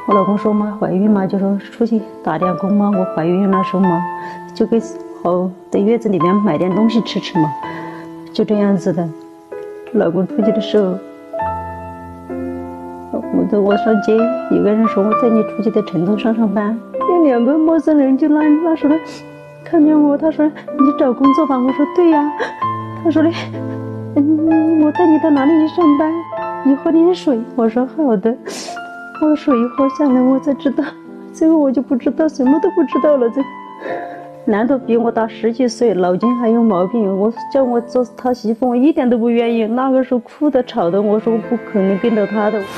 我老公说嘛，怀孕嘛，就说出去打点工嘛。我怀孕那时候嘛，就给好在院子里面买点东西吃嘛，就这样子的。老公出去的时候，我上街，有个人说我载你出去在成都上班，有2个陌生人就那时候看见我，他说你找工作吧，我说对呀，他说嘞，我带你到哪里去上班？你喝点水。我说好的。喝水喝下来我才知道，最后我就不知道，什么都不知道了。这男的比我大10几岁，脑筋还有毛病。我叫我做他媳妇，我一点都不愿意。那个时候哭的吵的，我说我不可能跟着他的。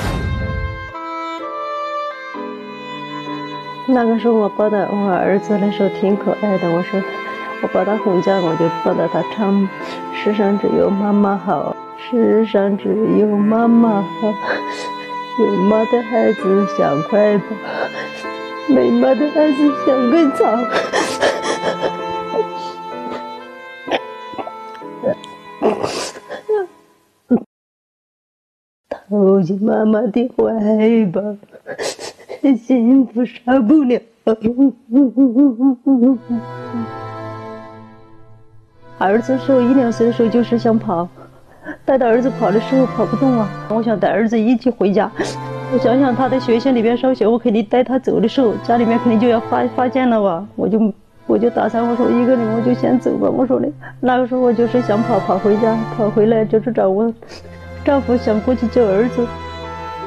那个时候我抱到我儿子的时候挺可爱的，我把他哄叫，我就抱到他唱世上只有妈妈好，世上只有妈妈好，有妈的孩子像块宝，没妈的孩子像根草。投进妈妈的怀抱，幸福少不了。儿子时候1、2岁的时候就是想跑，带着儿子跑的时候跑不动啊，我想带儿子一起回家。我想想他在学校里边上学，我肯定带他走的时候，家里面肯定就要发现了吧，我就打算我说一个人我就先走吧。我说嘞，那个时候我就是想跑回家，跑回来就是找我丈夫，想过去救儿子。